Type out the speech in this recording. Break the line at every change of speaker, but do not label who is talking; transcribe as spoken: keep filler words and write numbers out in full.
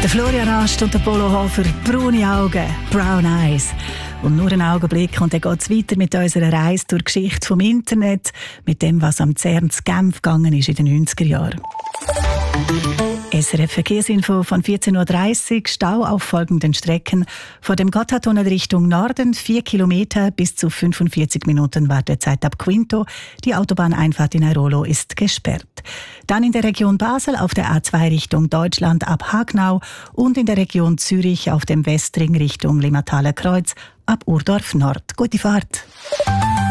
Der Florian Ast und der Polo Hofer, braune Augen, Brown Eyes. Und nur einen Augenblick und dann geht es weiter mit unserer Reise durch die Geschichte vom Internet, mit dem, was am CERN zu Genf gegangen ist in den neunziger Jahren. S R F Verkehrsinfo von vierzehn Uhr dreißig, Stau auf folgenden Strecken. Vor dem Gotthardtunnel Richtung Norden, vier Kilometer bis zu fünfundvierzig Minuten Wartezeit ab Quinto. Die Autobahneinfahrt in Airolo ist gesperrt. Dann in der Region Basel auf der A zwei Richtung Deutschland ab Hagnau und in der Region Zürich auf dem Westring Richtung Limmathaler Kreuz ab Urdorf Nord. Gute Fahrt!